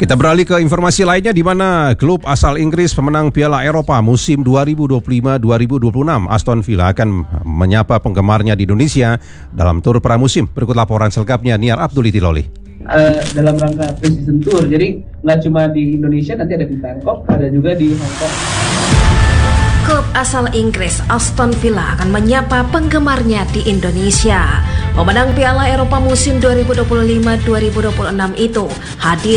Kita beralih ke informasi lainnya di mana klub asal Inggris pemenang Piala Eropa musim 2025-2026 Aston Villa akan menyapa penggemarnya di Indonesia dalam tur pramusim. Berikut laporan selengkapnya Niar Abdul Itiloli. Dalam rangka pre-season tour, jadi nggak cuma di Indonesia, nanti ada di Bangkok, ada juga di Hong Kong. Klub asal Inggris Aston Villa akan menyapa penggemarnya di Indonesia. Pemenang Piala Eropa musim 2025-2026 itu hadir